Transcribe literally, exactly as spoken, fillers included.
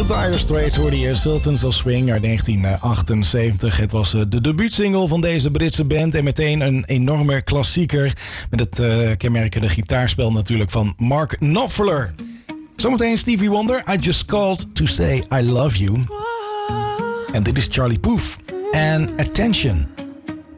Dire Straits hoorde je Sultans of Swing uit negentien achtenzeventig. Het was de debuutsingle van deze Britse band en meteen een enorme klassieker met het uh, kenmerkende gitaarspel natuurlijk van Mark Knopfler. Zometeen Stevie Wonder, I Just Called to Say I Love You. En dit is Charlie Puth en Attention.